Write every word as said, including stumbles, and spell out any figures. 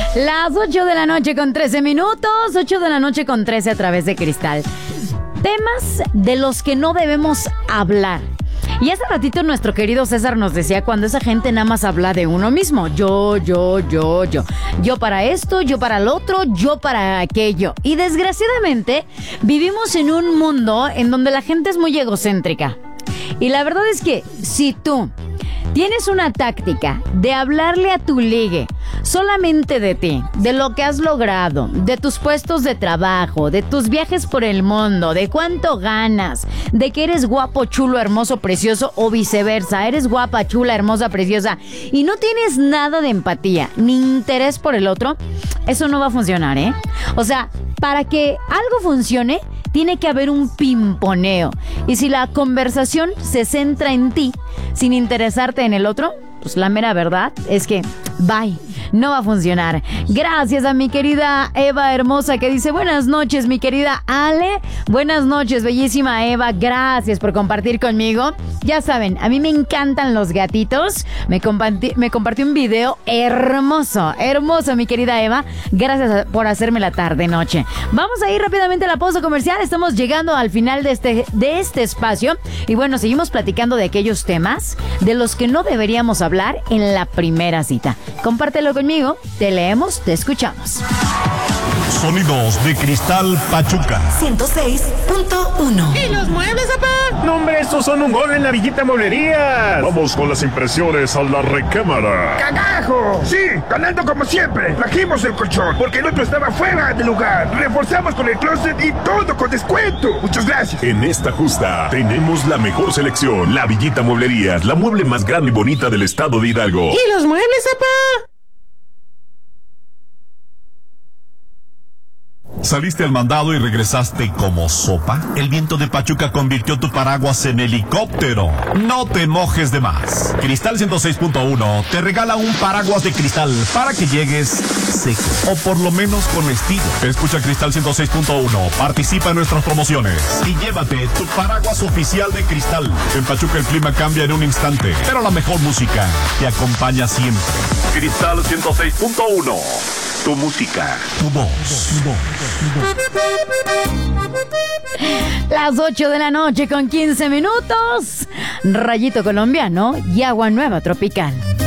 Las ocho de la noche con trece minutos, ocho de la noche con trece a través de Cristal. Temas de los que no debemos hablar. Y hace ratito nuestro querido César nos decía cuando esa gente nada más habla de uno mismo. Yo, yo, yo, yo. Yo para esto, yo para el otro, yo para aquello. Y desgraciadamente vivimos en un mundo en donde la gente es muy egocéntrica. Y la verdad es que si tú tienes una táctica de hablarle a tu ligue solamente de ti, de lo que has logrado, de tus puestos de trabajo, de tus viajes por el mundo, de cuánto ganas, de que eres guapo, chulo, hermoso, precioso o viceversa, eres guapa, chula, hermosa, preciosa y no tienes nada de empatía ni interés por el otro, eso no va a funcionar, ¿eh? O sea, para que algo funcione, tiene que haber un pimponeo. Y si la conversación se centra en ti, sin interesarte en el otro, pues la mera verdad es que, bye, no va a funcionar. Gracias a mi querida Eva hermosa que dice, buenas noches, mi querida Ale. Buenas noches, bellísima Eva. Gracias por compartir conmigo. Ya saben, a mí me encantan los gatitos. Me, compartí, me compartió un video hermoso, hermoso, mi querida Eva. Gracias por hacerme la tarde, noche. Vamos a ir rápidamente a la pausa comercial. Estamos llegando al final de este, de este espacio. Y bueno, seguimos platicando de aquellos temas de los que no deberíamos hablar en la primera cita. Compártelo conmigo, te leemos, te escuchamos. Sonidos de Cristal Pachuca ciento seis punto uno. ¿Y los muebles, papá? No, hombre, estos son un gol en la Villita Mueblerías. Vamos con las impresiones a la recámara. ¡Cagajo! Sí, ganando como siempre. Trajimos el colchón porque el otro estaba fuera de lugar. Reforzamos con el closet y todo con descuento. Muchas gracias. En esta justa tenemos la mejor selección. La Villita Mueblerías, la mueble más grande y bonita del estado de Hidalgo. ¿Y los muebles, papá? ¿Saliste al mandado y regresaste como sopa? El viento de Pachuca convirtió tu paraguas en helicóptero. No te mojes de más. Cristal ciento seis punto uno te regala un paraguas de cristal para que llegues seco, o por lo menos con estilo. Escucha Cristal ciento seis punto uno, participa en nuestras promociones y llévate tu paraguas oficial de Cristal. En Pachuca el clima cambia en un instante, pero la mejor música te acompaña siempre. Cristal ciento seis punto uno. Tu música, tu voz, tu voz, tu voz. Las ocho de la noche con quince minutos. Rayito colombiano y agua nueva tropical.